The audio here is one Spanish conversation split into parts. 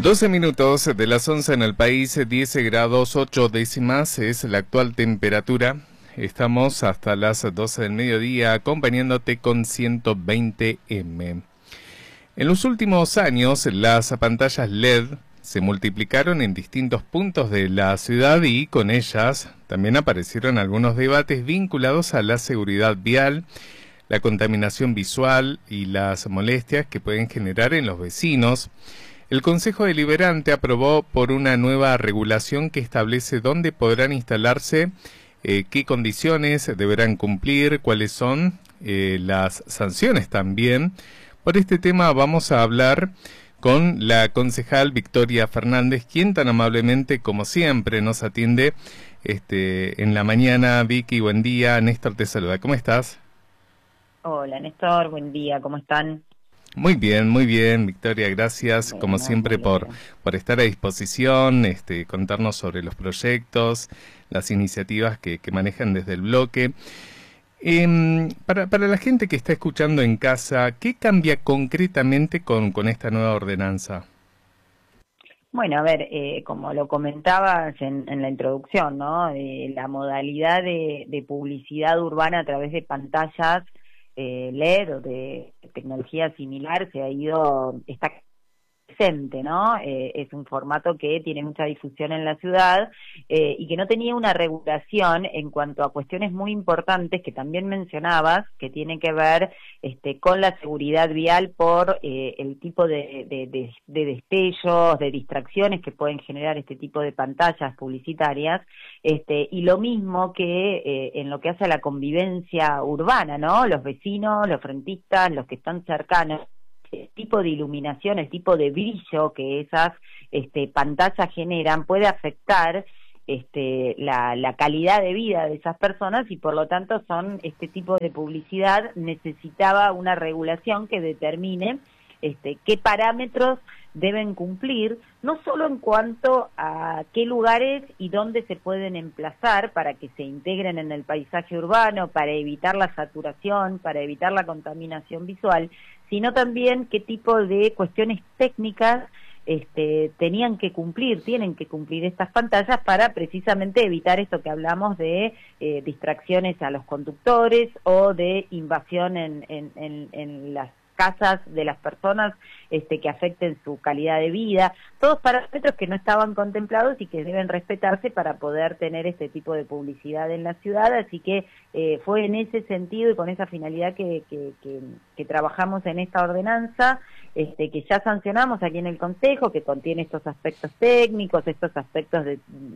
12 minutos de las 11 en el país, 10 grados 8 décimas es la actual temperatura. Estamos hasta las 12 del mediodía acompañándote con 120M. En los últimos años, las pantallas LED se multiplicaron en distintos puntos de la ciudad y con ellas también aparecieron algunos debates vinculados a la seguridad vial, la contaminación visual y las molestias que pueden generar en los vecinos. El Consejo Deliberante aprobó por una nueva regulación que establece dónde podrán instalarse, qué condiciones deberán cumplir, cuáles son las sanciones también. Por este tema vamos a hablar con la concejal Victoria Fernández, quien tan amablemente como siempre nos atiende en la mañana. Vicky, buen día. Néstor te saluda. ¿Cómo estás? Hola Néstor, buen día. ¿Cómo están? Muy bien, Victoria, gracias Bueno, como siempre por estar a disposición, contarnos sobre los proyectos, las iniciativas que manejan desde el bloque. Para la gente que está escuchando en casa, ¿qué cambia concretamente con esta nueva ordenanza? Bueno, a ver, como lo comentabas en la introducción, ¿no? La modalidad de publicidad urbana a través de pantallas LED o de tecnología similar está presente, ¿no? Es un formato que tiene mucha difusión en la ciudad y que no tenía una regulación en cuanto a cuestiones muy importantes que también mencionabas, que tienen que ver con la seguridad vial por el tipo de destellos, de distracciones que pueden generar este tipo de pantallas publicitarias, y lo mismo que en lo que hace a la convivencia urbana, ¿no? Los vecinos, los frentistas, los que están cercanos, el tipo de iluminación, el tipo de brillo que esas pantallas generan puede afectar la calidad de vida de esas personas y por lo tanto este tipo de publicidad necesitaba una regulación que determine qué parámetros deben cumplir, no solo en cuanto a qué lugares y dónde se pueden emplazar para que se integren en el paisaje urbano, para evitar la saturación, para evitar la contaminación visual, sino también qué tipo de cuestiones técnicas tienen que cumplir estas pantallas para precisamente evitar esto que hablamos de distracciones a los conductores o de invasión en las casas de las personas que afecten su calidad de vida, todos parámetros que no estaban contemplados y que deben respetarse para poder tener este tipo de publicidad en la ciudad, así que fue en ese sentido y con esa finalidad que trabajamos en esta ordenanza, que ya sancionamos aquí en el Consejo, que contiene estos aspectos técnicos, estos aspectos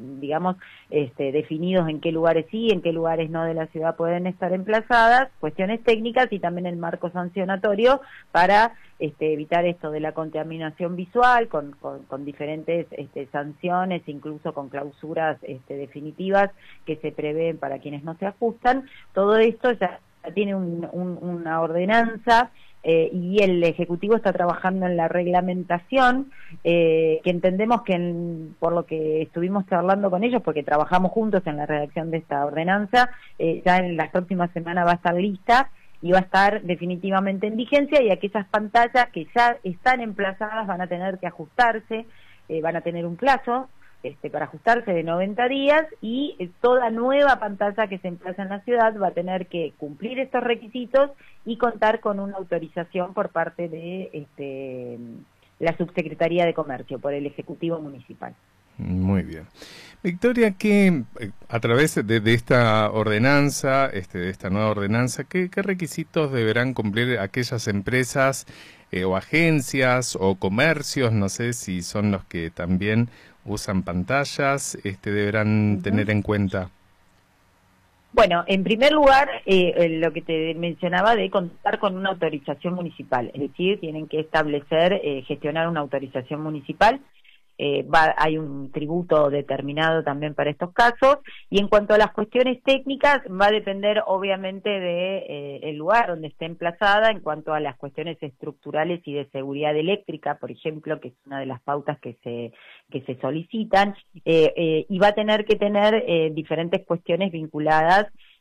definidos en qué lugares sí, en qué lugares no de la ciudad pueden estar emplazadas, cuestiones técnicas y también el marco sancionatorio para evitar esto de la contaminación visual con diferentes sanciones, incluso con clausuras definitivas que se prevén para quienes no se ajustan. Todo esto ya tiene una ordenanza y el Ejecutivo está trabajando en la reglamentación, que entendemos que por lo que estuvimos charlando con ellos, porque trabajamos juntos en la redacción de esta ordenanza, ya en las próximas semanas va a estar lista y va a estar definitivamente en vigencia, y aquellas pantallas que ya están emplazadas van a tener que ajustarse, van a tener un plazo para ajustarse de 90 días y toda nueva pantalla que se emplaza en la ciudad va a tener que cumplir estos requisitos y contar con una autorización por parte de la Subsecretaría de Comercio, por el Ejecutivo Municipal. Muy bien. Victoria, que a través de esta ordenanza, de esta nueva ordenanza, ¿qué requisitos deberán cumplir aquellas empresas o agencias o comercios, no sé si son los que también usan pantallas, deberán tener en cuenta? Bueno, en primer lugar, lo que te mencionaba de contar con una autorización municipal, es decir, tienen que gestionar una autorización municipal. Hay un tributo determinado también para estos casos, y en cuanto a las cuestiones técnicas va a depender obviamente de el lugar donde esté emplazada, en cuanto a las cuestiones estructurales y de seguridad eléctrica, por ejemplo, que es una de las pautas que se solicitan, y va a tener que tener diferentes cuestiones vinculadas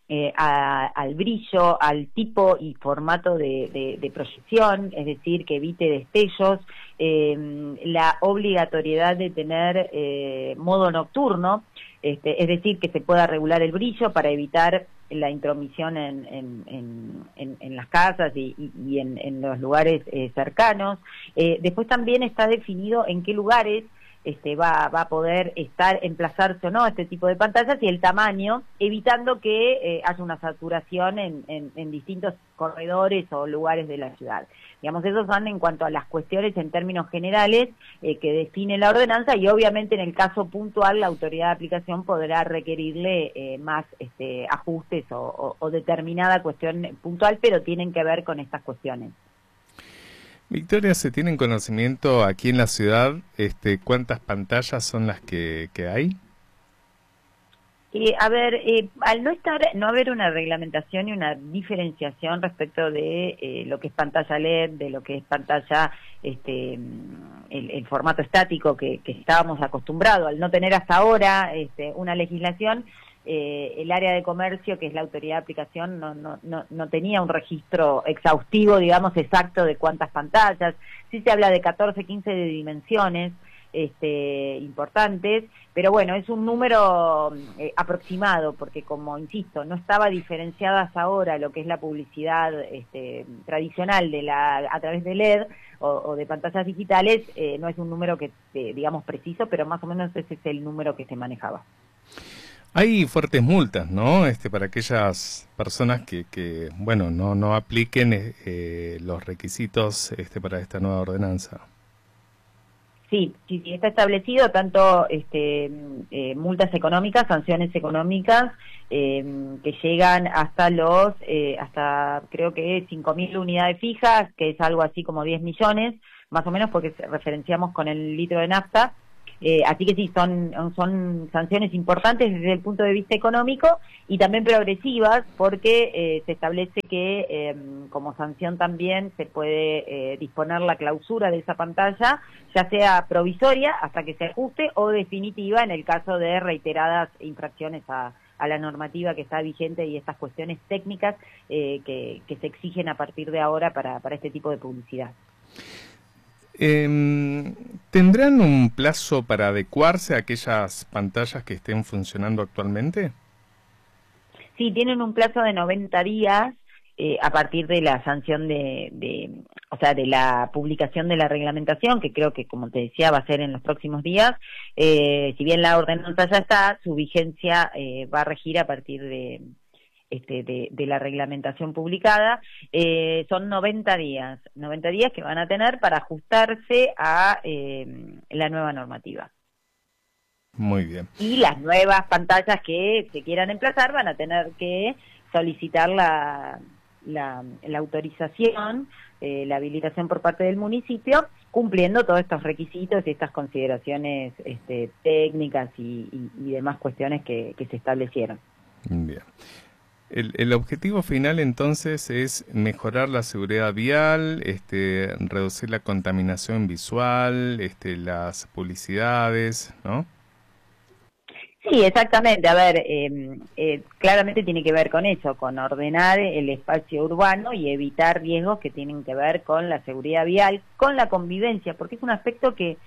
al brillo, al tipo y formato de proyección, es decir, que evite destellos, la obligatoriedad de tener modo nocturno, es decir, que se pueda regular el brillo para evitar la intromisión en las casas y en los lugares cercanos. Después también está definido en qué lugares va a poder emplazarse o no este tipo de pantallas y el tamaño, evitando que haya una saturación en distintos corredores o lugares de la ciudad. Digamos, esos son en cuanto a las cuestiones en términos generales que define la ordenanza, y obviamente en el caso puntual la autoridad de aplicación podrá requerirle más ajustes o determinada cuestión puntual, pero tienen que ver con estas cuestiones. Victoria, ¿se tienen conocimiento aquí en la ciudad cuántas pantallas son las que hay? Al no haber una reglamentación y una diferenciación respecto de lo que es pantalla LED, de lo que es pantalla, el formato estático que estábamos acostumbrados, al no tener hasta ahora una legislación, el área de comercio, que es la autoridad de aplicación, no tenía un registro exhaustivo, digamos, exacto de cuántas pantallas. Sí se habla de 14, 15 de dimensiones importantes, pero bueno, es un número aproximado, porque como insisto, no estaba diferenciada hasta ahora lo que es la publicidad tradicional a través de LED o de pantallas digitales. No es un número que digamos preciso, pero más o menos ese es el número que se manejaba. Hay fuertes multas, ¿no? Para aquellas personas que bueno, no apliquen los requisitos para esta nueva ordenanza. Sí, está establecido tanto multas económicas, sanciones económicas que llegan hasta hasta creo que 5.000 unidades fijas, que es algo así como 10 millones, más o menos, porque referenciamos con el litro de nafta. Así que sí, son sanciones importantes desde el punto de vista económico y también progresivas, porque se establece que como sanción también se puede disponer la clausura de esa pantalla, ya sea provisoria hasta que se ajuste o definitiva en el caso de reiteradas infracciones a la normativa que está vigente y estas cuestiones técnicas que se exigen a partir de ahora para este tipo de publicidad. ¿Tendrán un plazo para adecuarse a aquellas pantallas que estén funcionando actualmente? Sí, tienen un plazo de 90 días a partir de la sanción o sea, de la publicación de la reglamentación, que creo que, como te decía, va a ser en los próximos días. Si bien la ordenanza ya está, su vigencia va a regir a partir de la reglamentación publicada. Son 90 días que van a tener para ajustarse a la nueva normativa. Muy bien. Y las nuevas pantallas que se quieran emplazar van a tener que solicitar la autorización, la habilitación por parte del municipio, cumpliendo todos estos requisitos y estas consideraciones técnicas y demás cuestiones que se establecieron. Bien. El objetivo final entonces es mejorar la seguridad vial, reducir la contaminación visual, las publicidades, ¿no? Sí, exactamente. A ver, claramente tiene que ver con eso, con ordenar el espacio urbano y evitar riesgos que tienen que ver con la seguridad vial, con la convivencia, porque es un aspecto que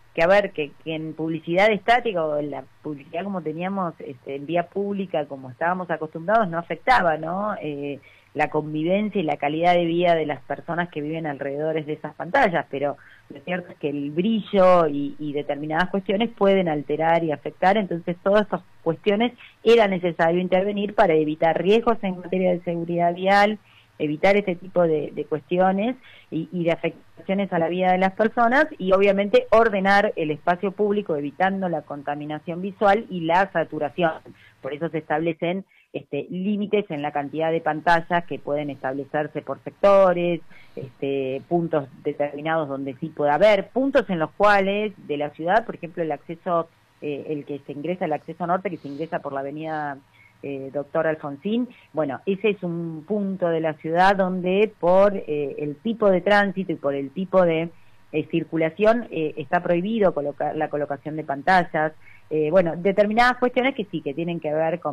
en publicidad estática o en la publicidad como teníamos en vía pública, como estábamos acostumbrados, no afectaba, ¿no? La convivencia y la calidad de vida de las personas que viven alrededor de esas pantallas, pero lo cierto es que el brillo y determinadas cuestiones pueden alterar y afectar. Entonces todas estas cuestiones era necesario intervenir para evitar riesgos en materia de seguridad vial, evitar este tipo de cuestiones y de afectaciones a la vida de las personas, y obviamente ordenar el espacio público evitando la contaminación visual y la saturación. Por eso se establecen límites en la cantidad de pantallas que pueden establecerse por sectores, puntos determinados donde sí puede haber, puntos en los cuales de la ciudad, por ejemplo, el acceso, el acceso norte, que se ingresa por la avenida Doctor Alfonsín, bueno, ese es un punto de la ciudad donde por el tipo de tránsito y por el tipo de circulación está prohibido la colocación de pantallas. Bueno, determinadas cuestiones que sí, que tienen que ver con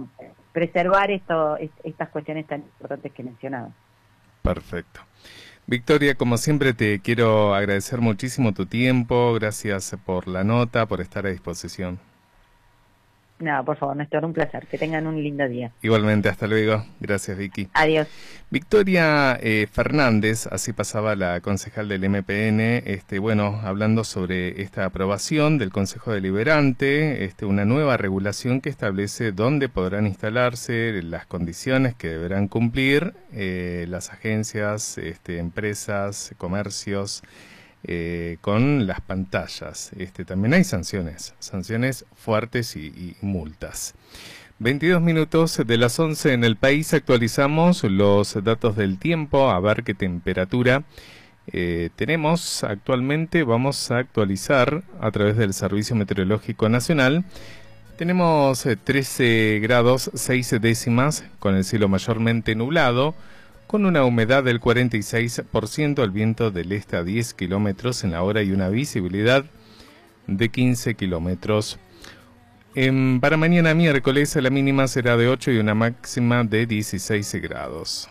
preservar estas cuestiones tan importantes que mencionaba. Perfecto. Victoria, como siempre te quiero agradecer muchísimo tu tiempo, gracias por la nota, por estar a disposición. No, por favor, Néstor, un placer. Que tengan un lindo día. Igualmente, hasta luego. Gracias, Vicky. Adiós. Victoria Fernández, así pasaba la concejal del MPN, bueno, hablando sobre esta aprobación del Consejo Deliberante, una nueva regulación que establece dónde podrán instalarse, las condiciones que deberán cumplir las agencias, empresas, comercios, con las pantallas. También hay sanciones fuertes y multas. 22 minutos de las 11 en el país, actualizamos los datos del tiempo, a ver qué temperatura tenemos actualmente. Vamos a actualizar a través del Servicio Meteorológico Nacional. Tenemos 13 grados 6 décimas, con el cielo mayormente nublado, con una humedad del 46%, el viento del este a 10 kilómetros en la hora y una visibilidad de 15 kilómetros. Para mañana miércoles la mínima será de 8 y una máxima de 16 grados.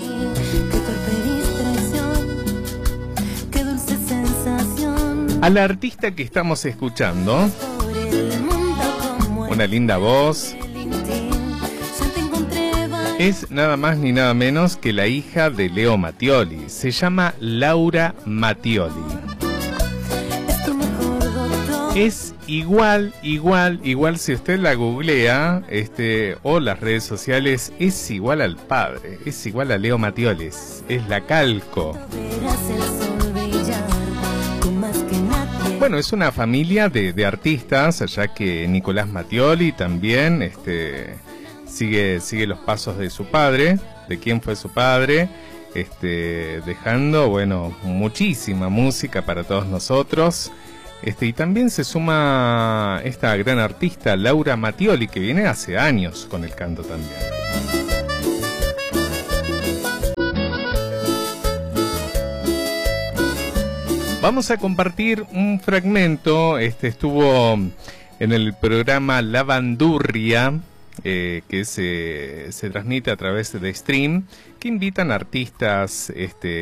A la artista que estamos escuchando, una linda voz, es nada más ni nada menos que la hija de Leo Mattioli. Se llama Laura Mattioli. Es igual, si usted la googlea, o las redes sociales, es igual al padre, es igual a Leo Mattioli, es la calco. Bueno, es una familia de artistas, ya que Nicolás Mattioli también, sigue los pasos de su padre, de quién fue su padre, dejando, bueno, muchísima música para todos nosotros. Y también se suma esta gran artista Laura Mattioli, que viene hace años con el canto también. Vamos a compartir un fragmento. Estuvo en el programa La Bandurria, que se transmite a través de stream, que invitan artistas,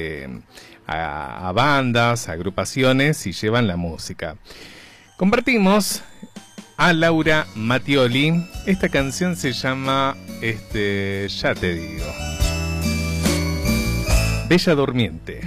a bandas, a agrupaciones y llevan la música. Compartimos a Laura Mattioli. Esta canción se llama Ya te digo. Bella Durmiente.